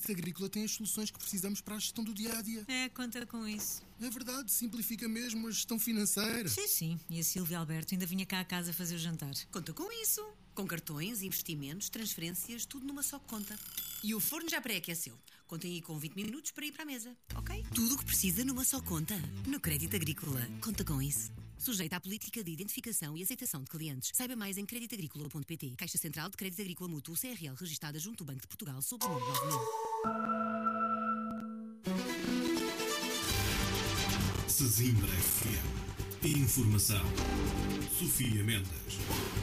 Crédito Agrícola tem as soluções que precisamos para a gestão do dia-a-dia. Conta com isso. É verdade, simplifica mesmo a gestão financeira. Sim. E a Silvia Alberto ainda vinha cá a casa fazer o jantar. Conta com isso. Com cartões, investimentos, transferências, tudo numa só conta. E o forno já pré-aqueceu. Contem aí com 20 minutos para ir para a mesa, ok? Tudo o que precisa numa só conta. No Crédito Agrícola. Conta com isso. Sujeita à política de identificação e aceitação de clientes. Saiba mais em creditagricola.pt. Caixa Central de Crédito Agrícola Mútuo CRL, registada junto ao Banco de Portugal, sob o número 9000. Sesimbra FM. Informação. Sofia Mendes.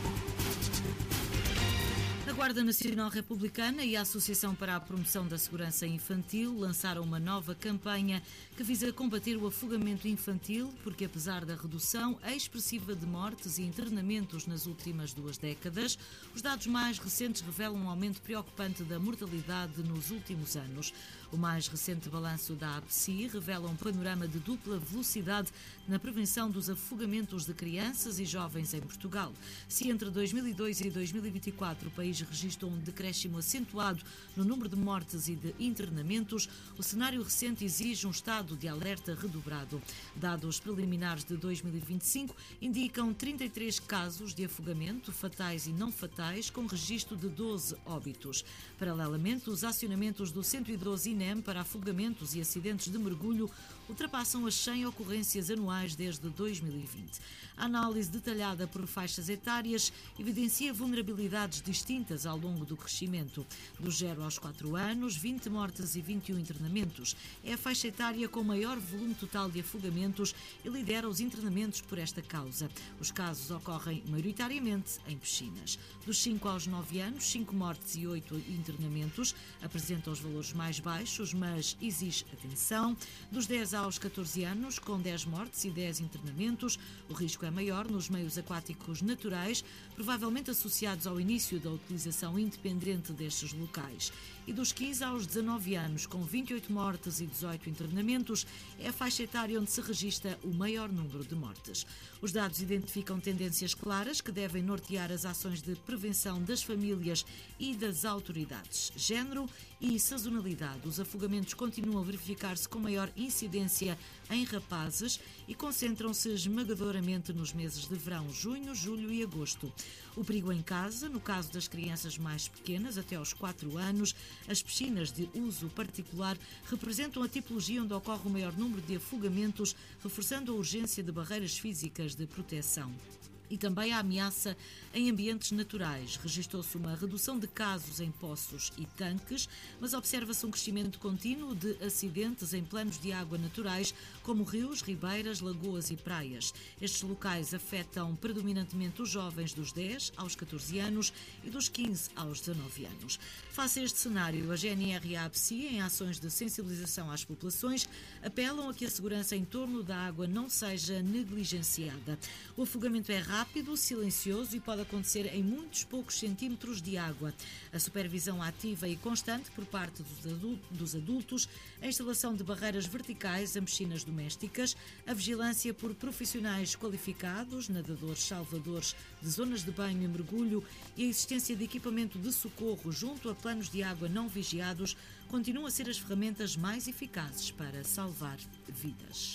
A Guarda Nacional Republicana e a Associação para a Promoção da Segurança Infantil lançaram uma nova campanha que visa combater o afogamento infantil, porque apesar da redução expressiva de mortes e internamentos nas últimas 2 décadas, os dados mais recentes revelam um aumento preocupante da mortalidade nos últimos anos. O mais recente balanço da APSI revela um panorama de dupla velocidade na prevenção dos afogamentos de crianças e jovens em Portugal. Se entre 2002 e 2024 o país registra um decréscimo acentuado no número de mortes e de internamentos, o cenário recente exige um estado de alerta redobrado. Dados preliminares de 2025 indicam 33 casos de afogamento, fatais e não fatais, com registro de 12 óbitos. Paralelamente, os acionamentos do 112 INEM para afogamentos e acidentes de mergulho ultrapassam as 100 ocorrências anuais desde 2020. A análise detalhada por faixas etárias evidencia vulnerabilidades distintas ao longo do crescimento. Dos 0 aos 4 anos, 20 mortes e 21 internamentos. É a faixa etária com maior volume total de afogamentos e lidera os internamentos por esta causa. Os casos ocorrem maioritariamente em piscinas. Dos 5 aos 9 anos, 5 mortes e 8 internamentos apresentam os valores mais baixos, mas exige atenção. Dos 10 aos 14 anos, com 10 mortes e 10 internamentos, o risco é maior nos meios aquáticos naturais, provavelmente associados ao início da utilização independente destes locais. E dos 15 aos 19 anos, com 28 mortes e 18 internamentos, é a faixa etária onde se registra o maior número de mortes. Os dados identificam tendências claras que devem nortear as ações de prevenção das famílias e das autoridades. Género e sazonalidade. Os afogamentos continuam a verificar-se com maior incidência em rapazes e concentram-se esmagadoramente nos meses de verão, junho, julho e agosto. O perigo em casa, no caso das crianças mais pequenas, até aos 4 anos, as piscinas de uso particular representam a tipologia onde ocorre o maior número de afogamentos, reforçando a urgência de barreiras físicas de proteção. E também a ameaça em ambientes naturais. Registou-se uma redução de casos em poços e tanques, mas observa-se um crescimento contínuo de acidentes em planos de água naturais, como rios, ribeiras, lagoas e praias. Estes locais afetam predominantemente os jovens dos 10 aos 14 anos e dos 15 aos 19 anos. Face a este cenário, a GNR e a APSI, em ações de sensibilização às populações, apelam a que a segurança em torno da água não seja negligenciada. O afogamento é rápido, silencioso e pode acontecer em muitos poucos centímetros de água. A supervisão ativa e constante por parte dos adultos, a instalação de barreiras verticais em piscinas domésticas, a vigilância por profissionais qualificados, nadadores salvadores de zonas de banho e mergulho e a existência de equipamento de socorro junto a planos de água não vigiados continuam a ser as ferramentas mais eficazes para salvar vidas.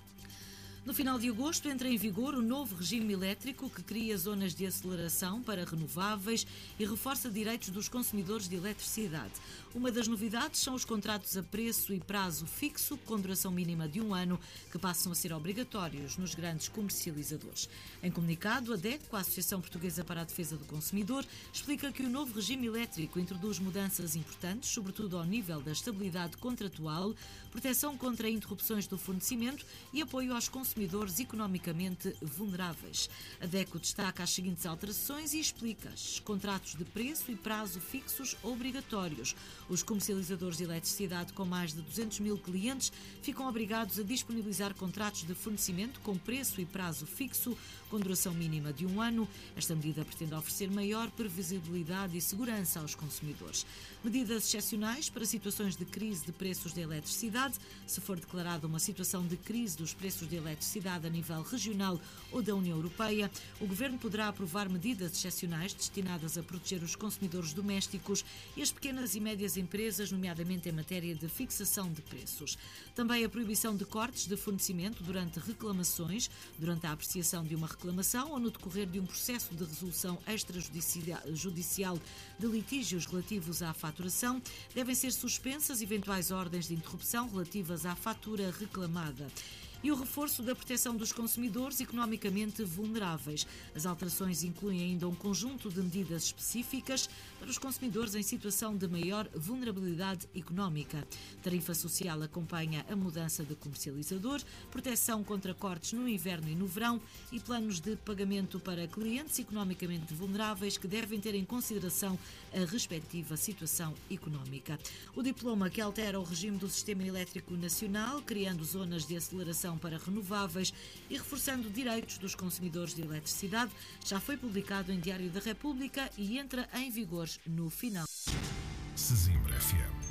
No final de agosto entra em vigor o novo regime elétrico que cria zonas de aceleração para renováveis e reforça direitos dos consumidores de eletricidade. Uma das novidades são os contratos a preço e prazo fixo, com duração mínima de 1 ano, que passam a ser obrigatórios nos grandes comercializadores. Em comunicado, a DECO, a Associação Portuguesa para a Defesa do Consumidor, explica que o novo regime elétrico introduz mudanças importantes, sobretudo ao nível da estabilidade contratual, proteção contra interrupções do fornecimento e apoio aos consumidores economicamente vulneráveis. A DECO destaca as seguintes alterações e explica-as: contratos de preço e prazo fixos obrigatórios. Os comercializadores de eletricidade com mais de 200 mil clientes ficam obrigados a disponibilizar contratos de fornecimento com preço e prazo fixo, com duração mínima de 1 ano. Esta medida pretende oferecer maior previsibilidade e segurança aos consumidores. Medidas excepcionais para situações de crise de preços da eletricidade. Se for declarada uma situação de crise dos preços de eletricidade, eletricidade a nível regional ou da União Europeia, o Governo poderá aprovar medidas excepcionais destinadas a proteger os consumidores domésticos e as pequenas e médias empresas, nomeadamente em matéria de fixação de preços. Também a proibição de cortes de fornecimento durante reclamações, durante a apreciação de uma reclamação ou no decorrer de um processo de resolução extrajudicial de litígios relativos à faturação, devem ser suspensas eventuais ordens de interrupção relativas à fatura reclamada. E o reforço da proteção dos consumidores economicamente vulneráveis. As alterações incluem ainda um conjunto de medidas específicas para os consumidores em situação de maior vulnerabilidade económica. Tarifa social acompanha a mudança de comercializador, proteção contra cortes no inverno e no verão e planos de pagamento para clientes economicamente vulneráveis que devem ter em consideração a respectiva situação económica. O diploma que altera o regime do Sistema Elétrico Nacional, criando zonas de aceleração para renováveis e reforçando direitos dos consumidores de eletricidade, já foi publicado em Diário da República e entra em vigor no final. Sesimbra FM.